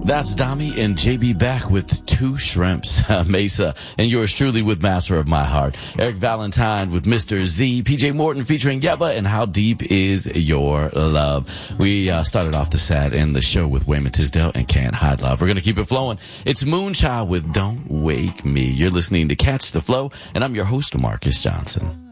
That's Dami and JB back with Two Shrimps, Mesa, and yours truly with Master of My Heart. Eric Valentine with Mr. Z, PJ Morton featuring Yeba and How Deep Is Your Love. We started off the set in the show with Wayman Tisdale and Can't Hide Love. We're going to keep it flowing. It's Moonchild with Don't Wake Me. You're listening to Catch the Flow, and I'm your host, Marcus Johnson.